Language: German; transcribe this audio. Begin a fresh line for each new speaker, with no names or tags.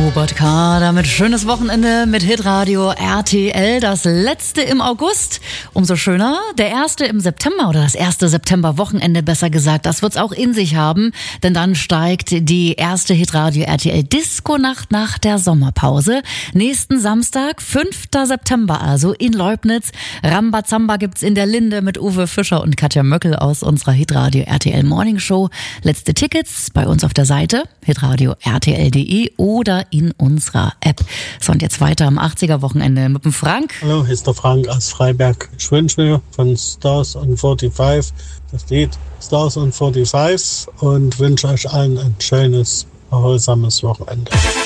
Robert K. damit schönes Wochenende mit Hitradio RTL. Das letzte im August. Umso schöner. Der erste im September oder das erste September-Wochenende besser gesagt. Das wird's auch in sich haben. Denn dann steigt die erste Hitradio RTL Disco-Nacht nach der Sommerpause. Nächsten Samstag, 5. September also in Leubnitz. Rambazamba gibt's in der Linde mit Uwe Fischer und Katja Möckel aus unserer Hitradio RTL Morning Show. Letzte Tickets bei uns auf der Seite hitradio rtl.de oder in unserer App. So, und jetzt weiter am 80er-Wochenende mit dem Frank.
Hallo, hier ist der Frank aus Freiberg. Ich wünsche mir von Stars on 45 das Lied Stars on 45 und wünsche euch allen ein schönes, erholsames Wochenende.